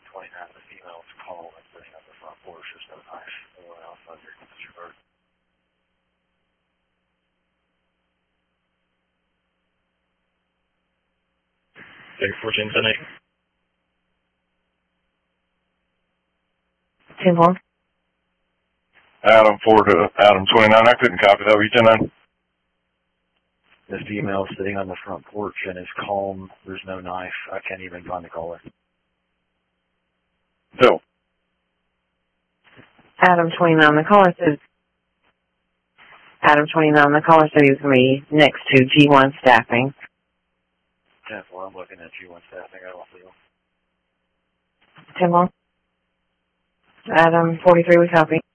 29, the female is calling and sitting on the front porch. There's no knife anywhere else under your bird. Take 14, 10, 10-1. Adam 4 to Adam 29. I couldn't copy that. Were you 10-9? The female is sitting on the front porch and is calm. There's no knife. I can't even find the caller. Phil. Adam 29. The caller says. Adam 29. The caller said he was going to be next to G1 staffing. 10-4. I'm looking at G1 staffing. I don't feel. 10-1. Adam 43. We copy.